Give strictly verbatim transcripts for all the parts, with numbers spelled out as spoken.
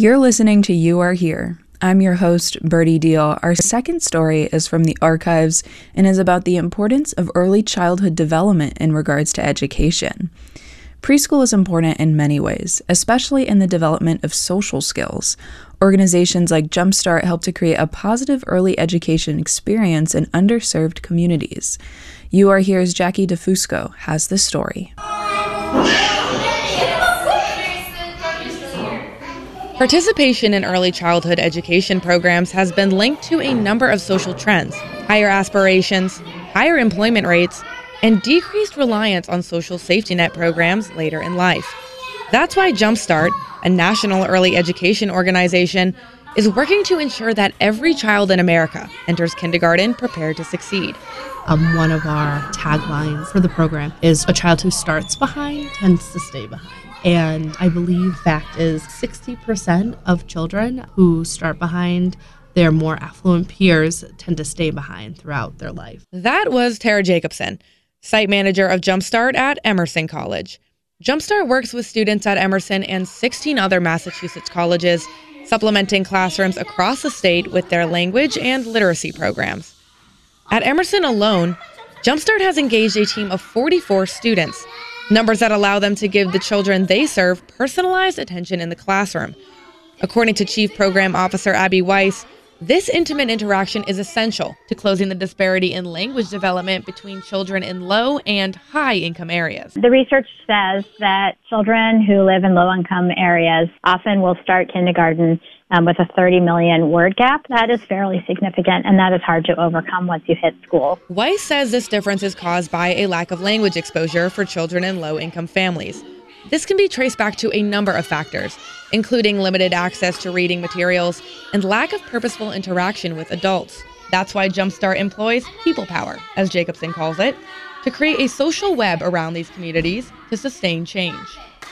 You're listening to You Are Here. I'm your host, Birdie Deal. Our second story is from the archives and is about the importance of early childhood development in regards to education. Preschool is important in many ways, especially in the development of social skills. Organizations like Jumpstart help to create a positive early education experience in underserved communities. You Are Here's Jackie DeFusco has the story. Participation in early childhood education programs has been linked to a number of social trends: higher aspirations, higher employment rates, and decreased reliance on social safety net programs later in life. That's why Jumpstart, a national early education organization, is working to ensure that every child in America enters kindergarten prepared to succeed. Um, one of our taglines for the program is "A child who starts behind tends to stay behind." And I believe fact is sixty percent of children who start behind their more affluent peers tend to stay behind throughout their life. That was Tara Jacobson, site manager of Jumpstart at Emerson College. Jumpstart works with students at Emerson and sixteen other Massachusetts colleges, supplementing classrooms across the state with their language and literacy programs. At Emerson alone, Jumpstart has engaged a team of forty-four students, numbers that allow them to give the children they serve personalized attention in the classroom. According to Chief Program Officer Abby Weiss, this intimate interaction is essential to closing the disparity in language development between children in low and high income areas. The research says that children who live in low income areas often will start kindergarten um, with a thirty million word gap. That is fairly significant, and that is hard to overcome once you hit school. Weiss says this difference is caused by a lack of language exposure for children in low income families. This can be traced back to a number of factors, including limited access to reading materials and lack of purposeful interaction with adults. That's why Jumpstart employs people power, as Jacobson calls it, to create a social web around these communities to sustain change.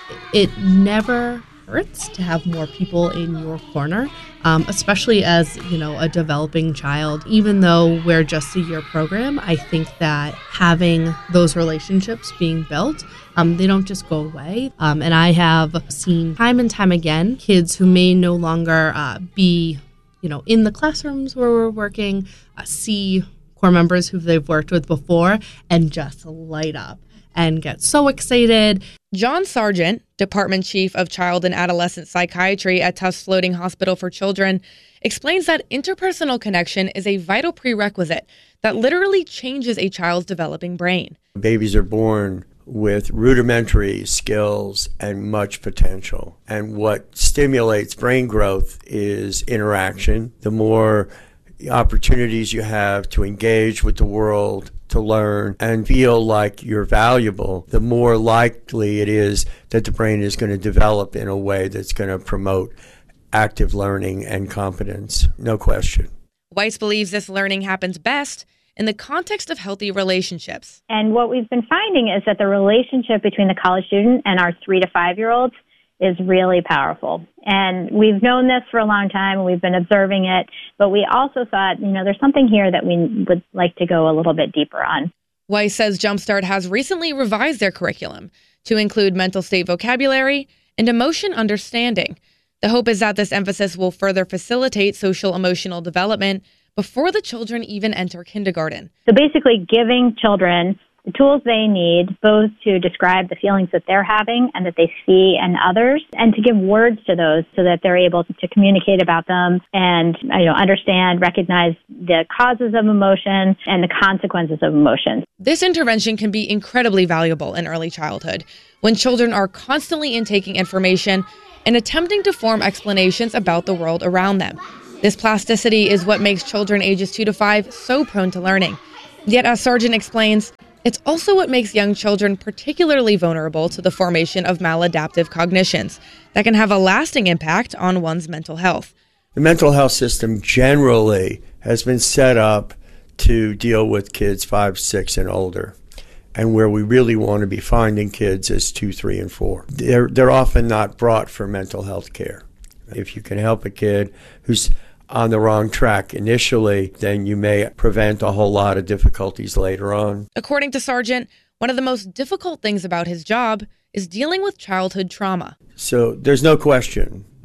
It never hurts to have more people in your corner, um, especially as, you know, a developing child. Even though we're just a year program, I think that having those relationships being built, um, they don't just go away. Um, and I have seen time and time again kids who may no longer uh, be, you know, in the classrooms where we're working, uh, see core members who they've worked with before and just light up and get so excited. John Sargent, Department Chief of Child and Adolescent Psychiatry at Tufts Floating Hospital for Children, explains that interpersonal connection is a vital prerequisite that literally changes a child's developing brain. Babies are born with rudimentary skills and much potential. And what stimulates brain growth is interaction. The more opportunities you have to engage with the world, to learn and feel like you're valuable, the more likely it is that the brain is going to develop in a way that's going to promote active learning and competence. No question. Weiss believes this learning happens best in the context of healthy relationships. And what we've been finding is that the relationship between the college student and our three to five-year-olds is really powerful. And we've known this for a long time, and we've been observing it, but we also thought, you know, there's something here that we would like to go a little bit deeper on. Weiss says Jumpstart has recently revised their curriculum to include mental state vocabulary and emotion understanding. The hope is that this emphasis will further facilitate social emotional development before the children even enter kindergarten. So basically giving children the tools they need both to describe the feelings that they're having and that they see in others, and to give words to those so that they're able to communicate about them and, you know, understand, recognize the causes of emotion and the consequences of emotion. This intervention can be incredibly valuable in early childhood when children are constantly intaking information and attempting to form explanations about the world around them. This plasticity is what makes children ages two to five so prone to learning. Yet, as Sargent explains, it's also what makes young children particularly vulnerable to the formation of maladaptive cognitions that can have a lasting impact on one's mental health. The mental health system generally has been set up to deal with kids five, six, and older. And where we really want to be finding kids is two, three, and four. They're, they're often not brought for mental health care. If you can help a kid who's on the wrong track initially, then you may prevent a whole lot of difficulties later on. According to Sargent, one of the most difficult things about his job is dealing with childhood trauma. So there's no question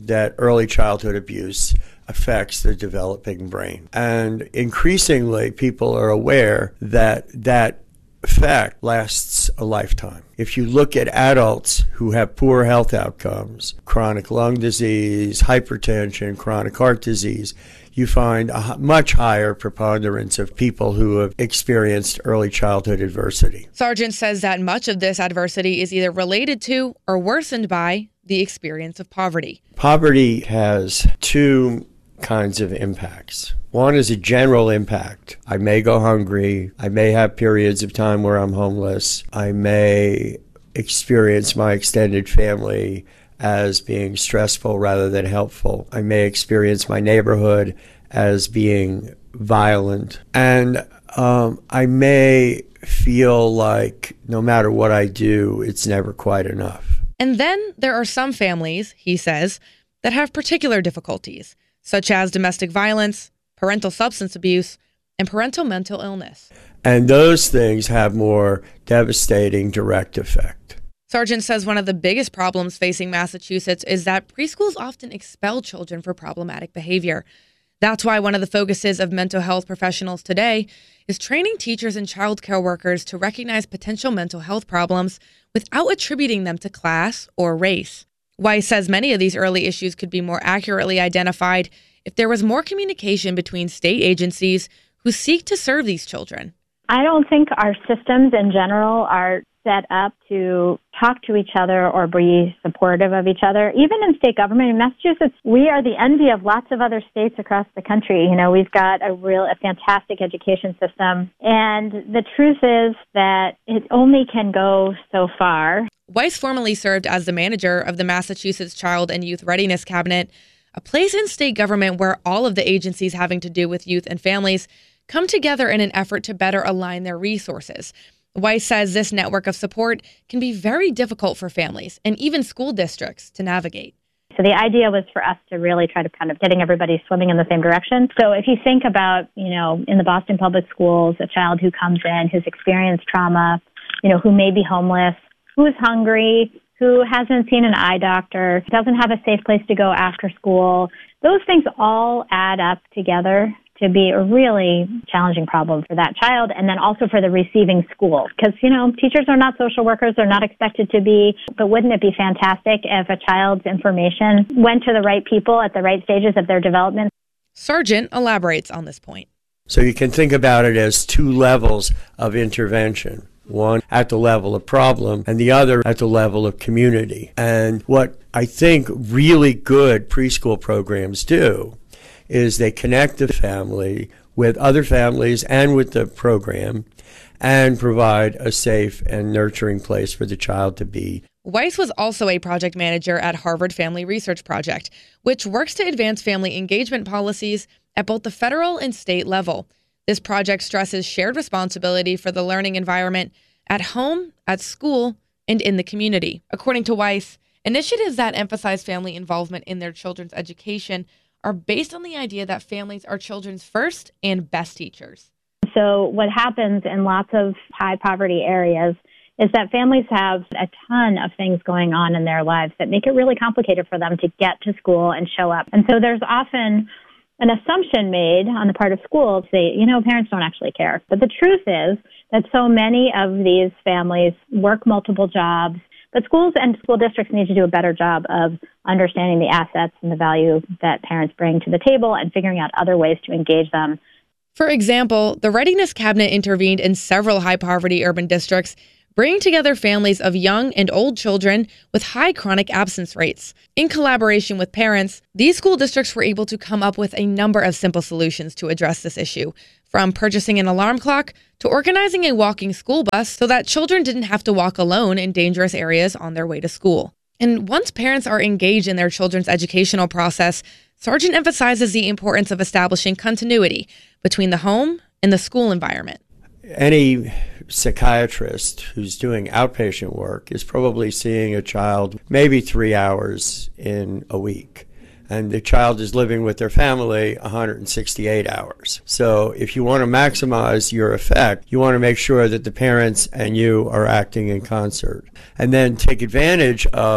that early childhood abuse affects the developing brain. And increasingly, people are aware that that effect lasts a lifetime. If you look at adults who have poor health outcomes, chronic lung disease, hypertension, chronic heart disease, you find a much higher preponderance of people who have experienced early childhood adversity. Sargent says that much of this adversity is either related to or worsened by the experience of poverty. Poverty has two kinds of impacts. One is a general impact. I may go hungry. I may have periods of time where I'm homeless. I may experience my extended family as being stressful rather than helpful. I may experience my neighborhood as being violent. And um, I may feel like no matter what I do, it's never quite enough. And then there are some families, he says, that have particular difficulties, such as domestic violence, parental substance abuse, and parental mental illness. And those things have more devastating direct effect. Sargent says one of the biggest problems facing Massachusetts is that preschools often expel children for problematic behavior. That's why one of the focuses of mental health professionals today is training teachers and child care workers to recognize potential mental health problems without attributing them to class or race. Weiss says many of these early issues could be more accurately identified if there was more communication between state agencies who seek to serve these children. I don't think our systems in general are set up to talk to each other or be supportive of each other. Even in state government in Massachusetts, we are the envy of lots of other states across the country. You know, we've got a real, a fantastic education system. And the truth is that it only can go so far. Weiss formerly served as the manager of the Massachusetts Child and Youth Readiness Cabinet, a place in state government where all of the agencies having to do with youth and families come together in an effort to better align their resources. Weiss says this network of support can be very difficult for families and even school districts to navigate. So the idea was for us to really try to kind of getting everybody swimming in the same direction. So if you think about, you know, in the Boston Public Schools, a child who comes in, who's experienced trauma, you know, who may be homeless, who's hungry, who hasn't seen an eye doctor, doesn't have a safe place to go after school, those things all add up together to be a really challenging problem for that child, and then also for the receiving school. Because, you know, teachers are not social workers, they're not expected to be, but wouldn't it be fantastic if a child's information went to the right people at the right stages of their development? Sargent elaborates on this point. So you can think about it as two levels of intervention. One at the level of problem and the other at the level of community. And what I think really good preschool programs do is they connect the family with other families and with the program and provide a safe and nurturing place for the child to be. Weiss was also a project manager at Harvard Family Research Project, which works to advance family engagement policies at both the federal and state level. This project stresses shared responsibility for the learning environment at home, at school, and in the community. According to Weiss, initiatives that emphasize family involvement in their children's education are based on the idea that families are children's first and best teachers. So what happens in lots of high poverty areas is that families have a ton of things going on in their lives that make it really complicated for them to get to school and show up. And so there's often an assumption made on the part of school to say, you know, parents don't actually care. But the truth is that so many of these families work multiple jobs, but schools and school districts need to do a better job of understanding the assets and the value that parents bring to the table and figuring out other ways to engage them. For example, the Readiness Cabinet intervened in several high-poverty urban districts, bringing together families of young and old children with high chronic absence rates. In collaboration with parents, these school districts were able to come up with a number of simple solutions to address this issue, from purchasing an alarm clock to organizing a walking school bus so that children didn't have to walk alone in dangerous areas on their way to school. And once parents are engaged in their children's educational process, Sargent emphasizes the importance of establishing continuity between the home and the school environment. Any psychiatrist who's doing outpatient work is probably seeing a child maybe three hours in a week. And the child is living with their family one hundred sixty-eight hours. So if you want to maximize your effect, you want to make sure that the parents and you are acting in concert. And then take advantage of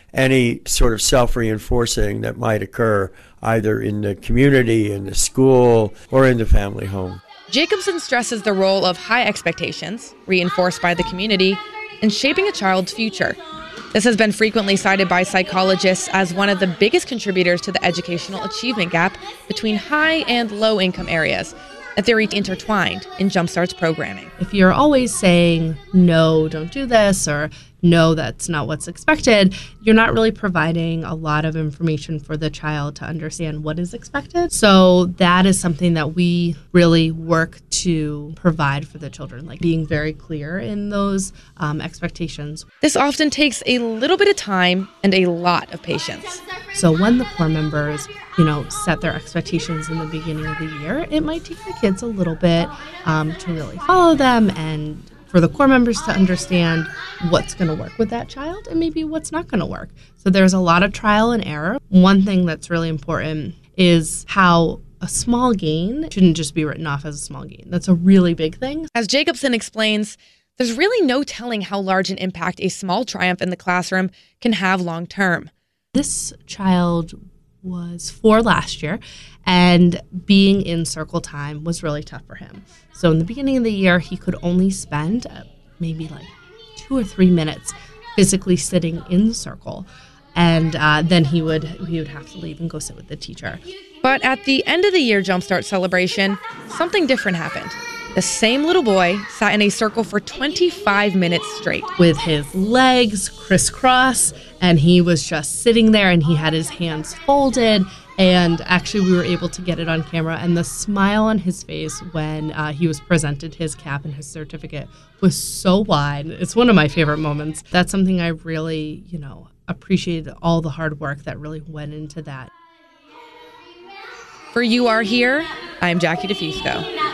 any sort of self-reinforcing that might occur either in the community, in the school, or in the family home. Jacobson stresses the role of high expectations, reinforced by the community, in shaping a child's future. This has been frequently cited by psychologists as one of the biggest contributors to the educational achievement gap between high and low income areas, a theory intertwined in Jumpstart's programming. If you're always saying, no, don't do this, or no, that's not what's expected, you're not really providing a lot of information for the child to understand what is expected. So that is something that we really work to provide for the children, like being very clear in those um, expectations. This often takes a little bit of time and a lot of patience. So when the core members, you know, set their expectations in the beginning of the year, it might take the kids a little bit um, to really follow them and for the core members to understand what's going to work with that child and maybe what's not going to work. So there's a lot of trial and error. One thing that's really important is how a small gain shouldn't just be written off as a small gain. That's a really big thing. As Jacobson explains, there's really no telling how large an impact a small triumph in the classroom can have long term. This child was four last year, and being in circle time was really tough for him. So in the beginning of the year, he could only spend uh, maybe like two or three minutes physically sitting in circle, and uh, then he would he would have to leave and go sit with the teacher. But at the end of the year Jumpstart celebration, something different happened. The same little boy sat in a circle for twenty-five minutes straight. With his legs crisscross, and he was just sitting there, and he had his hands folded, and actually we were able to get it on camera, and the smile on his face when uh, he was presented his cap and his certificate was so wide. It's one of my favorite moments. That's something I really, you know, appreciated all the hard work that really went into that. For You Are Here, I'm Jackie DeFusco.